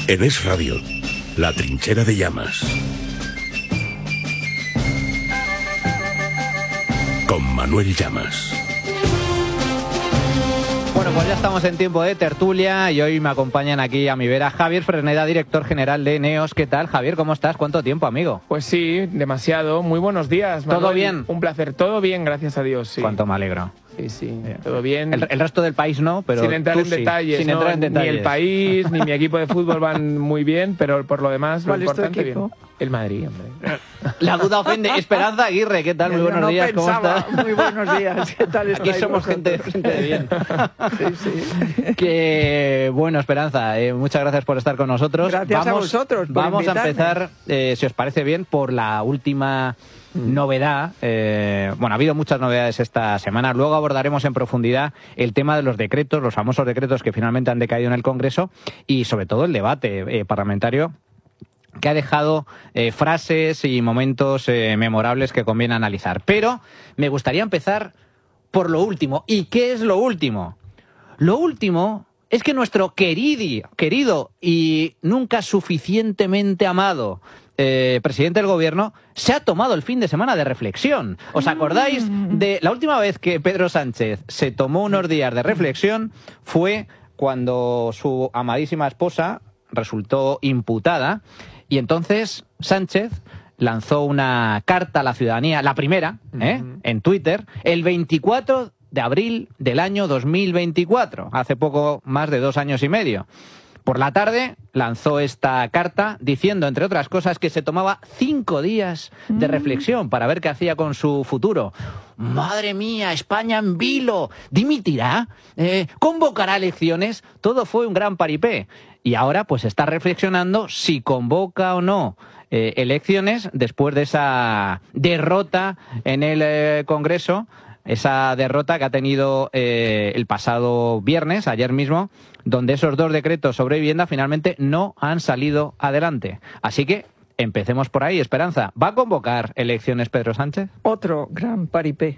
En Es Radio, La Trinchera de Llamas. Con Manuel Llamas. Bueno, pues ya estamos en tiempo de tertulia y hoy me acompañan aquí a mi vera Javier Fresneda, director general de Neos. ¿Qué tal, Javier? ¿Cómo estás? ¿Cuánto tiempo, amigo? Pues sí, demasiado. Muy buenos días, Manuel. ¿Todo bien? Un placer. Todo bien, gracias a Dios, sí. Cuánto me alegro. Sí, todo bien. El resto del país no, pero sin entrar tú en sí. detalles, Sin ¿no? entrar en detalles. Ni el país, ni mi equipo de fútbol van muy bien, pero por lo demás, lo ¿Cuál es tu importante, equipo? bien. El Madrid, hombre. La duda ofende. Esperanza Aguirre, ¿qué tal? Muy buenos días, ¿cómo estás? Muy buenos días, ¿qué tal estáis? Aquí somos gente de bien. Sí. Que bueno, Esperanza, muchas gracias por estar con nosotros. Gracias a vosotros por Vamos a invitarme. empezar, si os parece bien, por la última novedad. Bueno, ha habido muchas novedades esta semana. Luego abordaremos en profundidad el tema de los decretos, los famosos decretos que finalmente han decaído en el Congreso y sobre todo el debate parlamentario, que ha dejado frases y momentos memorables que conviene analizar. Pero me gustaría empezar por lo último. ¿Y qué es lo último? Lo último es que nuestro querido y nunca suficientemente amado presidente del gobierno se ha tomado el fin de semana de reflexión. ¿Os acordáis de la última vez que Pedro Sánchez se tomó unos días de reflexión? Fue cuando su amadísima esposa resultó imputada y entonces Sánchez lanzó una carta a la ciudadanía, la primera, en Twitter, el 24 de abril del año 2024, hace poco más de 2 años y medio. Por la tarde lanzó esta carta diciendo, entre otras cosas, que se tomaba 5 días de reflexión para ver qué hacía con su futuro. ¡Madre mía! ¡España en vilo! ¿Dimitirá? ¿Convocará elecciones? Todo fue un gran paripé. Y ahora pues está reflexionando si convoca o no elecciones después de esa derrota en el Congreso. Esa derrota que ha tenido el pasado viernes, ayer mismo, donde esos 2 decretos sobre vivienda finalmente no han salido adelante. Así que empecemos por ahí, Esperanza. ¿Va a convocar elecciones Pedro Sánchez? Otro gran paripé.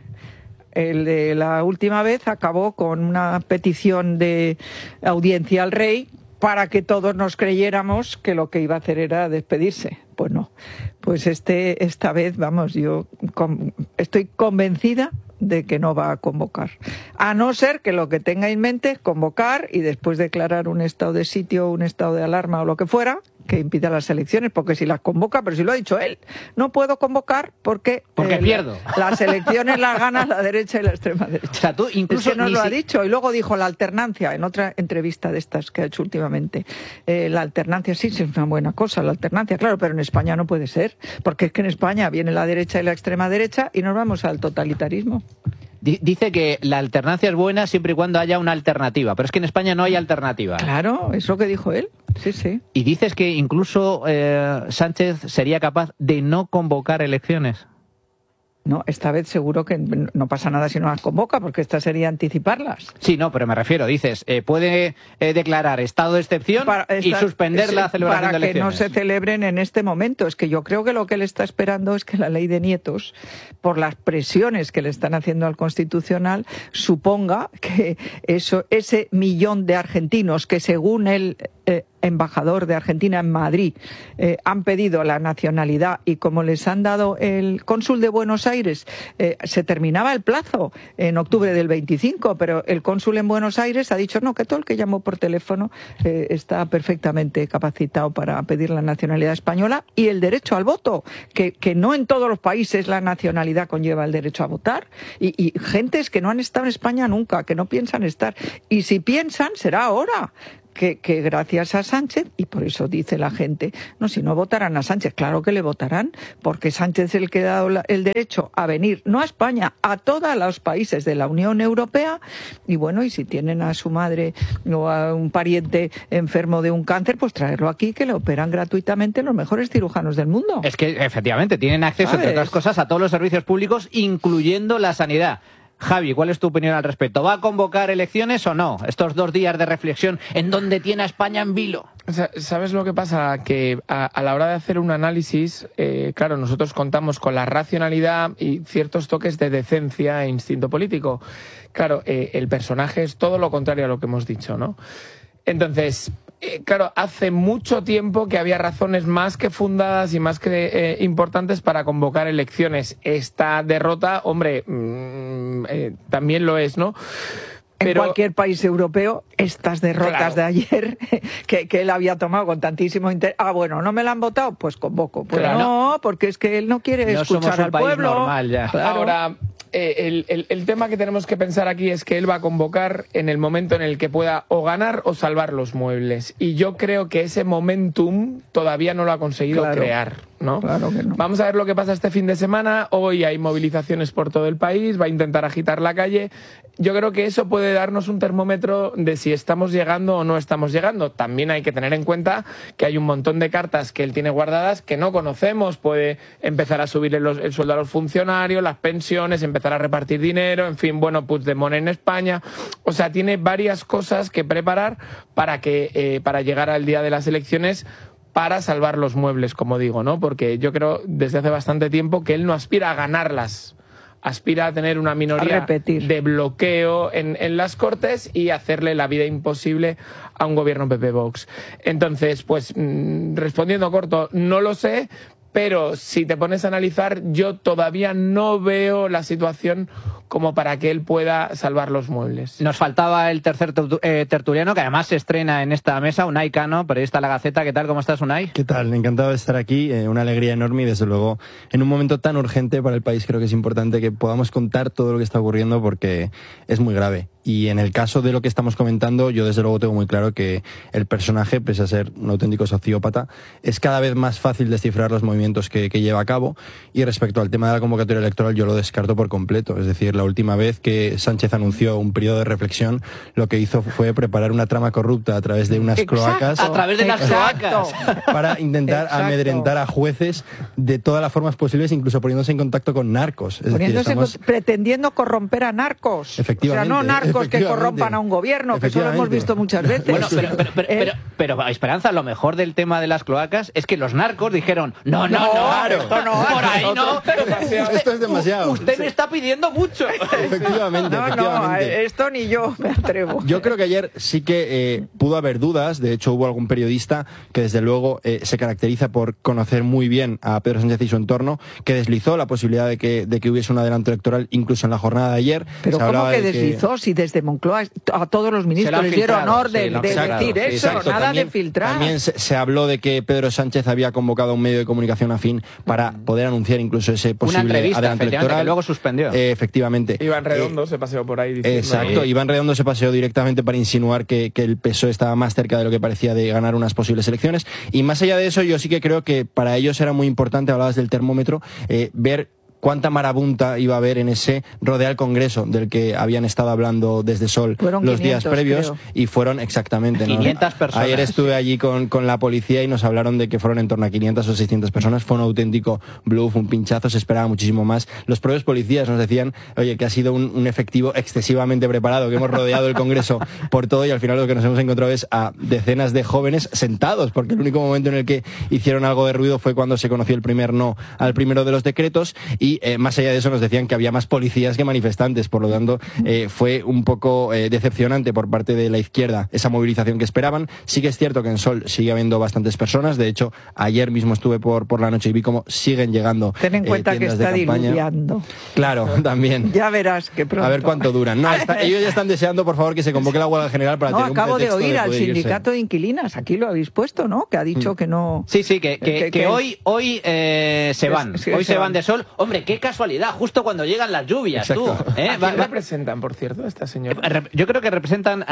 El de la última vez acabó con una petición de audiencia al rey para que todos nos creyéramos que lo que iba a hacer era despedirse. Pues no. Pues esta vez, vamos, yo estoy convencida de que no va a convocar. A no ser que lo que tenga en mente es convocar y después declarar un estado de sitio, un estado de alarma o lo que fuera, que impida las elecciones, porque si las convoca, pero si lo ha dicho él, no puedo convocar porque pierdo. Las elecciones las gana la derecha y la extrema derecha. O sea, tú incluso es que nos lo ha dicho. Y luego dijo la alternancia, en otra entrevista de estas que ha hecho últimamente. La alternancia sí es una buena cosa, la alternancia, claro, pero en España no puede ser, porque es que en España viene la derecha y la extrema derecha y nos vamos al totalitarismo. Dice que la alternancia es buena siempre y cuando haya una alternativa, pero es que en España no hay alternativa. Claro, es lo que dijo él. Sí, sí. Y dices que incluso Sánchez sería capaz de no convocar elecciones. No, esta vez seguro que no pasa nada si no las convoca, porque esta sería anticiparlas. Sí, no, pero me refiero, dices, puede declarar estado de excepción y suspender la celebración de elecciones. Para que no se celebren en este momento. Es que yo creo que lo que él está esperando es que la ley de nietos, por las presiones que le están haciendo al Constitucional, suponga que ese millón de argentinos que según él embajador de Argentina en Madrid, han pedido la nacionalidad y como les han dado el cónsul de Buenos Aires, se terminaba el plazo en octubre del 25, pero el cónsul en Buenos Aires ha dicho no, que todo el que llamó por teléfono está perfectamente capacitado para pedir la nacionalidad española y el derecho al voto, que no en todos los países la nacionalidad conlleva el derecho a votar y gentes que no han estado en España nunca, que no piensan estar, y si piensan será ahora. Que gracias a Sánchez, y por eso dice la gente, no, si no votarán a Sánchez, claro que le votarán, porque Sánchez es el que ha dado el derecho a venir, no a España, a todos los países de la Unión Europea, y bueno, y si tienen a su madre o a un pariente enfermo de un cáncer, pues traerlo aquí, que le operan gratuitamente los mejores cirujanos del mundo. Es que efectivamente tienen acceso, entre otras cosas, a todos los servicios públicos, incluyendo la sanidad. Javi, ¿cuál es tu opinión al respecto? ¿Va a convocar elecciones o no? Estos 2 días de reflexión en donde tiene a España en vilo. ¿Sabes lo que pasa? Que a la hora de hacer un análisis, claro, nosotros contamos con la racionalidad y ciertos toques de decencia e instinto político. Claro, el personaje es todo lo contrario a lo que hemos dicho, ¿no? Entonces, claro, hace mucho tiempo que había razones más que fundadas y más que importantes para convocar elecciones. Esta derrota, hombre, también lo es, ¿no? En cualquier país europeo, estas derrotas de ayer que él había tomado con tantísimo interés. Bueno, ¿no me la han votado? Pues convoco. Pues no, porque es que él no quiere escuchar al pueblo. Normal ya. Claro. Ahora, el tema que tenemos que pensar aquí es que él va a convocar en el momento en el que pueda o ganar o salvar los muebles. Y yo creo que ese momentum todavía no lo ha conseguido crear, ¿no? Claro que no. Vamos a ver lo que pasa este fin de semana. Hoy hay movilizaciones por todo el país, va a intentar agitar la calle. Yo creo que eso puede darnos un termómetro de si estamos llegando o no estamos llegando. También hay que tener en cuenta que hay un montón de cartas que él tiene guardadas que no conocemos. Puede empezar a subir el sueldo a los funcionarios, las pensiones, empezar a repartir dinero, en fin, bueno, Puigdemont en España. O sea, tiene varias cosas que preparar para llegar al día de las elecciones, para salvar los muebles, como digo, ¿no? Porque yo creo desde hace bastante tiempo que él no aspira a ganarlas. Aspira a tener una minoría de bloqueo en las Cortes y hacerle la vida imposible a un gobierno PP-Vox. Entonces, pues, respondiendo corto, no lo sé, pero si te pones a analizar, yo todavía no veo la situación como para que él pueda salvar los muebles. Nos faltaba el tercer tertuliano, que además se estrena en esta mesa, Unai Cano, periodista de La Gaceta. ¿Qué tal? ¿Cómo estás, Unai? ¿Qué tal? Encantado de estar aquí. Una alegría enorme y, desde luego, en un momento tan urgente para el país, creo que es importante que podamos contar todo lo que está ocurriendo, porque es muy grave. Y en el caso de lo que estamos comentando, yo desde luego tengo muy claro que el personaje, pese a ser un auténtico sociópata, es cada vez más fácil descifrar los movimientos que lleva a cabo. Y respecto al tema de la convocatoria electoral, yo lo descarto por completo. Es decir, la última vez que Sánchez anunció un periodo de reflexión, lo que hizo fue preparar una trama corrupta a través de unas cloacas. A través de las cloacas. Para intentar amedrentar a jueces de todas las formas posibles, incluso poniéndose en contacto con narcos. Es decir, pretendiendo corromper a narcos. Efectivamente. O sea, no narcos que corrompan a un gobierno, que eso lo hemos visto muchas veces. Bueno, pero Esperanza, lo mejor del tema de las cloacas es que los narcos dijeron, no, claro, esto no, por ahí no. Esto es demasiado. Usted me está pidiendo mucho. Efectivamente. No, esto ni yo me atrevo. Yo creo que ayer sí que pudo haber dudas. De hecho, hubo algún periodista que desde luego se caracteriza por conocer muy bien a Pedro Sánchez y su entorno, que deslizó la posibilidad de que hubiese un adelanto electoral incluso en la jornada de ayer. Pero ¿cómo que deslizó? Si desde Moncloa a todos los ministros les dieron honor de decir eso, nada también, de filtrar. También se habló de que Pedro Sánchez había convocado a un medio de comunicación afín para poder anunciar incluso ese posible adelanto electoral. Que luego suspendió. Efectivamente. Iván Redondo se paseó por ahí diciendo... Exacto, Iván Redondo se paseó directamente para insinuar que el PSOE estaba más cerca de lo que parecía de ganar unas posibles elecciones. Y más allá de eso, yo sí que creo que para ellos era muy importante, hablabas del termómetro, ver cuánta marabunta iba a haber en ese rodeo al Congreso del que habían estado hablando desde Sol fueron los 500, días previos, creo. Y fueron exactamente 500 personas. Ayer estuve allí con la policía y nos hablaron de que fueron en torno a 500 o 600 personas. Fue un auténtico bluff, un pinchazo, se esperaba muchísimo más. Los propios policías nos decían, oye, que ha sido un efectivo excesivamente preparado, que hemos rodeado el Congreso por todo, y al final lo que nos hemos encontrado es a decenas de jóvenes sentados, porque el único momento en el que hicieron algo de ruido fue cuando se conoció el primer no al primero de los decretos. Y más allá de eso nos decían que había más policías que manifestantes, por lo tanto fue un poco decepcionante por parte de la izquierda esa movilización que esperaban. Sí que es cierto que en Sol sigue habiendo bastantes personas, de hecho ayer mismo estuve por la noche y vi cómo siguen llegando. Ten en cuenta que está diluviando. Claro, también. Ya verás que pronto. A ver cuánto duran. No, ellos ya están deseando, por favor, que se convoque la huelga general para tener un acabo de pretexto oír al poder sindicato de inquilinas, aquí lo habéis puesto, ¿no? Que ha dicho que no... Sí, que hoy se van. Hoy se van de Sol. Hombre, qué casualidad, justo cuando llegan las lluvias. Tú, ¿A quién representan, por cierto, esta señora? Yo creo que representan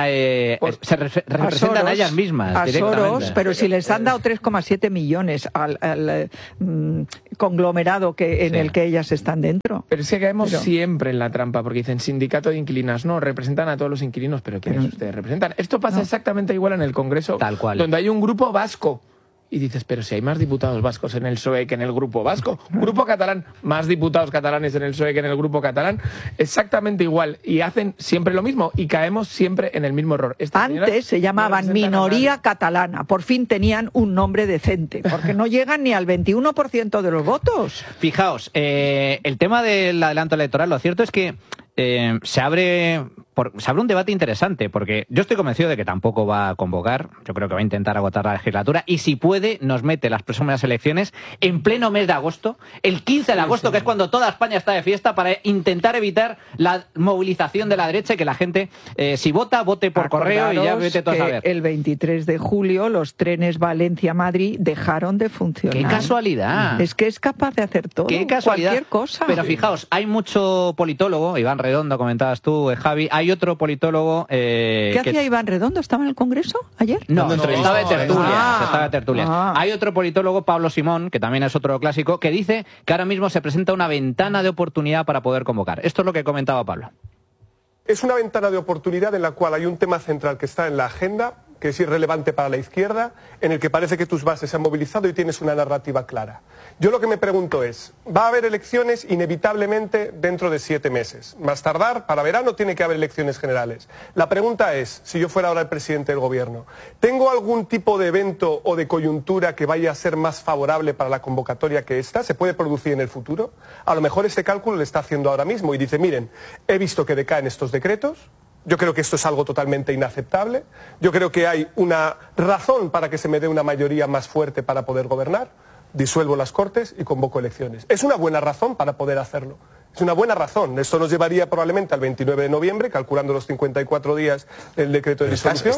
representan a ellas mismas. A Soros, pero si les han dado 3,7 millones al conglomerado en el que ellas están dentro. Pero es que caemos siempre en la trampa, porque dicen sindicato de inquilinas, no, representan a todos los inquilinos, pero ¿quiénes ustedes representan? Esto pasa exactamente igual en el Congreso, tal cual, donde hay un grupo vasco. Y dices, pero si hay más diputados vascos en el PSOE que en el grupo vasco. Grupo catalán, más diputados catalanes en el PSOE que en el grupo catalán. Exactamente igual. Y hacen siempre lo mismo. Y caemos siempre en el mismo error. Antes se llamaban minoría catalana. Por fin tenían un nombre decente. Porque no llegan ni al 21% de los votos. Fijaos, el tema del adelanto electoral, lo cierto es que se abre un debate interesante, porque yo estoy convencido de que tampoco va a convocar, yo creo que va a intentar agotar la legislatura, y si puede, nos mete las próximas elecciones en pleno mes de agosto, el 15 de agosto, que es cuando toda España está de fiesta, para intentar evitar la movilización de la derecha y que la gente, si vota, vote por correo y ya vete todos a ver. El 23 de julio los trenes Valencia-Madrid dejaron de funcionar. ¡Qué casualidad! Es que es capaz de hacer todo, ¡Qué casualidad! Cualquier cosa. Pero fijaos, hay mucho politólogo, Iván Redondo, comentabas tú, Javi, hay otro politólogo... ¿Qué hacía Iván Redondo? ¿Estaba en el Congreso ayer? No, estaba de tertulia. Hay otro politólogo, Pablo Simón, que también es otro clásico, que dice que ahora mismo se presenta una ventana de oportunidad para poder convocar. Esto es lo que comentaba Pablo. Es una ventana de oportunidad en la cual hay un tema central que está en la agenda, que es irrelevante para la izquierda, en el que parece que tus bases se han movilizado y tienes una narrativa clara. Yo lo que me pregunto es, ¿va a haber elecciones inevitablemente dentro de 7 meses? Más tardar, para verano tiene que haber elecciones generales. La pregunta es, si yo fuera ahora el presidente del gobierno, ¿tengo algún tipo de evento o de coyuntura que vaya a ser más favorable para la convocatoria que esta? ¿Se puede producir en el futuro? A lo mejor este cálculo lo está haciendo ahora mismo y dice, miren, he visto que decaen estos decretos. Yo creo que esto es algo totalmente inaceptable. Yo creo que hay una razón para que se me dé una mayoría más fuerte para poder gobernar. Disuelvo las Cortes y convoco elecciones. Es una buena razón para poder hacerlo. Es una buena razón. Esto nos llevaría probablemente al 29 de noviembre, calculando los 54 días del decreto de disolución.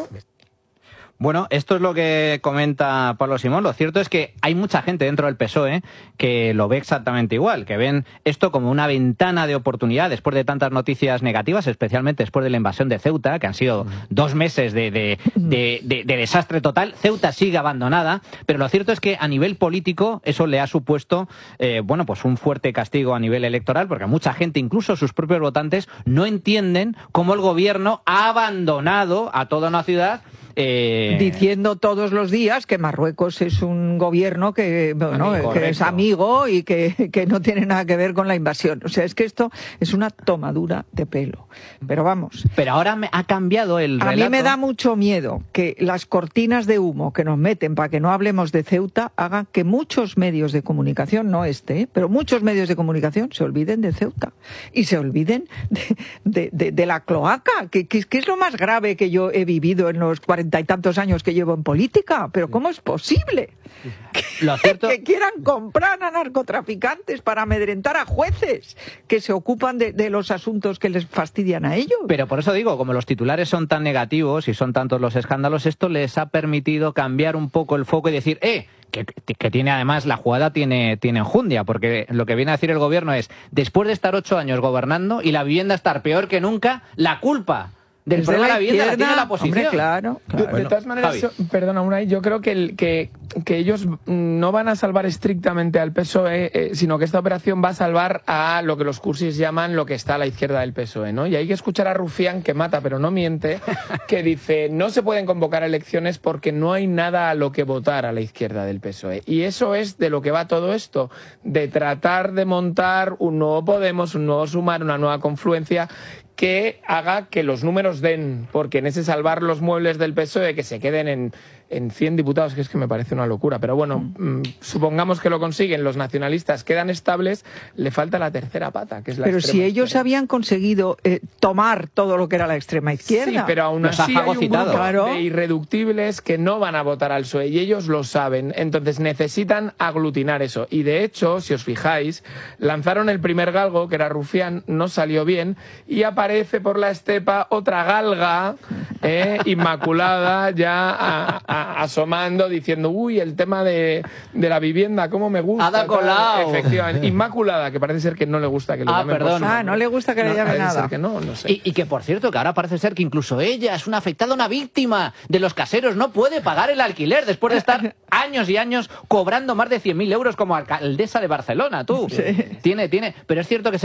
Bueno, esto es lo que comenta Pablo Simón. Lo cierto es que hay mucha gente dentro del PSOE que lo ve exactamente igual, que ven esto como una ventana de oportunidad después de tantas noticias negativas, especialmente después de la invasión de Ceuta, que han sido 2 meses de desastre total. Ceuta sigue abandonada, pero lo cierto es que a nivel político eso le ha supuesto pues un fuerte castigo a nivel electoral, porque mucha gente, incluso sus propios votantes, no entienden cómo el gobierno ha abandonado a toda una ciudad diciendo todos los días que Marruecos es un gobierno que es amigo y que no tiene nada que ver con la invasión. O sea, es que esto es una tomadura de pelo. Pero vamos. Pero ahora ha cambiado el relato. A mí me da mucho miedo que las cortinas de humo que nos meten para que no hablemos de Ceuta hagan que muchos medios de comunicación, no pero muchos medios de comunicación se olviden de Ceuta y se olviden de la cloaca, que es lo más grave que yo he vivido en los 40 y tantos años que llevo en política. Pero ¿cómo es posible que quieran comprar a narcotraficantes para amedrentar a jueces que se ocupan de los asuntos que les fastidian a ellos? Pero por eso digo, como los titulares son tan negativos y son tantos los escándalos, esto les ha permitido cambiar un poco el foco y decir, que tiene además, la jugada tiene enjundia, porque lo que viene a decir el gobierno es, después de estar 8 años gobernando y la vivienda estar peor que nunca, la culpa del problema de la vivienda la tiene la oposición. Hombre, claro. De todas maneras, perdona, Unai, yo creo que ellos no van a salvar estrictamente al PSOE, sino que esta operación va a salvar a lo que los cursis llaman lo que está a la izquierda del PSOE, ¿no? Y hay que escuchar a Rufián, que mata pero no miente, que dice, no se pueden convocar elecciones porque no hay nada a lo que votar a la izquierda del PSOE. Y eso es de lo que va todo esto, de tratar de montar un nuevo Podemos, un nuevo Sumar, una nueva confluencia que haga que los números den, porque en ese salvar los muebles del PSOE, que se queden en 100 diputados, que es que me parece una locura, pero bueno, supongamos que lo consiguen, los nacionalistas quedan estables, le falta la tercera pata, que es la pero extrema si ellos izquierda. Habían conseguido tomar todo lo que era la extrema izquierda. Sí, pero aún así hay un grupo de irreductibles que no van a votar al PSOE y ellos lo saben, entonces necesitan aglutinar eso. Y de hecho, si os fijáis, lanzaron el primer galgo, que era Rufián, no salió bien, y aparece por la estepa otra galga, inmaculada, ya asomando, diciendo, uy, el tema de la vivienda, cómo me gusta. Ada Colau. Efectivamente, Inmaculada, que parece ser que no le gusta que le llamen por su nombre. No le gusta que le llamen nada. Ser que no sé. Y que, por cierto, que ahora parece ser que incluso ella es una afectada, una víctima de los caseros, no puede pagar el alquiler después de estar años y años cobrando más de 100.000 euros como alcaldesa de Barcelona, tú. Sí. Tiene, pero es cierto que